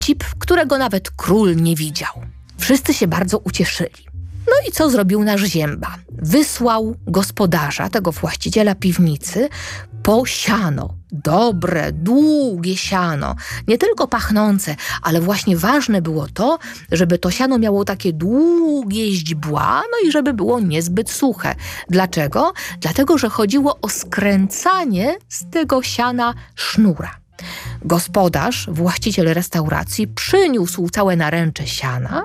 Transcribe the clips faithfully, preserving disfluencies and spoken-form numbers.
dowcip, którego nawet król nie widział. Wszyscy się bardzo ucieszyli. No i co zrobił nasz Zięba? Wysłał gospodarza, tego właściciela piwnicy, po siano. Dobre, długie siano. Nie tylko pachnące, ale właśnie ważne było to, żeby to siano miało takie długie źdźbła, no i żeby było niezbyt suche. Dlaczego? Dlatego, że chodziło o skręcanie z tego siana sznura. Gospodarz, właściciel restauracji, przyniósł całe naręcze siana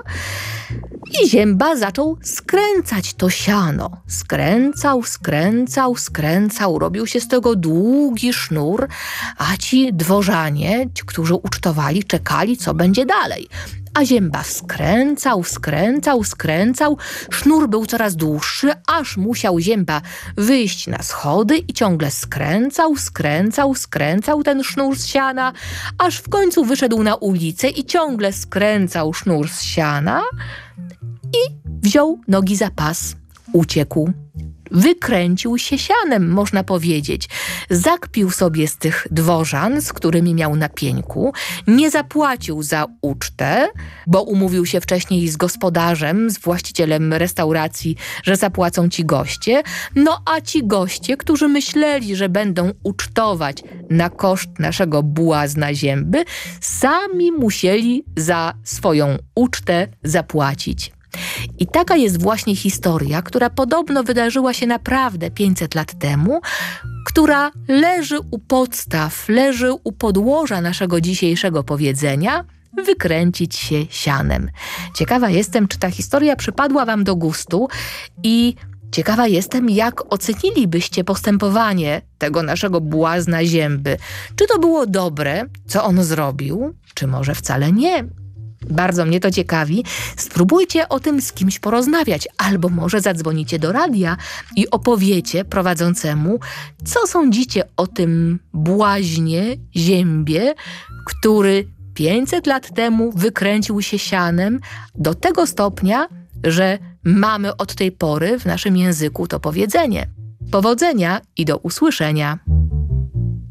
i Zięba zaczął skręcać to siano. Skręcał, skręcał, skręcał, robił się z tego długi sznur, a ci dworzanie, ci, którzy ucztowali, czekali, co będzie dalej. A Zięba skręcał, skręcał, skręcał. Sznur był coraz dłuższy, aż musiał Zięba wyjść na schody i ciągle skręcał, skręcał, skręcał ten sznur z siana, aż w końcu wyszedł na ulicę i ciągle skręcał sznur z siana i wziął nogi za pas, uciekł. Wykręcił się sianem, można powiedzieć. Zakpił sobie z tych dworzan, z którymi miał na pieńku, nie zapłacił za ucztę, bo umówił się wcześniej z gospodarzem, z właścicielem restauracji, że zapłacą ci goście. No a ci goście, którzy myśleli, że będą ucztować na koszt naszego błazna Zięby, sami musieli za swoją ucztę zapłacić. I taka jest właśnie historia, która podobno wydarzyła się naprawdę pięćset lat temu, która leży u podstaw, leży u podłoża naszego dzisiejszego powiedzenia wykręcić się sianem. Ciekawa jestem, czy ta historia przypadła wam do gustu i ciekawa jestem, jak ocenilibyście postępowanie tego naszego błazna Zięby. Czy to było dobre, co on zrobił, czy może wcale nie? Bardzo mnie to ciekawi. Spróbujcie o tym z kimś porozmawiać, albo może zadzwonicie do radia i opowiecie prowadzącemu, co sądzicie o tym błaźnie Ziębie, który pięćset lat temu wykręcił się sianem do tego stopnia, że mamy od tej pory w naszym języku to powiedzenie. Powodzenia i do usłyszenia.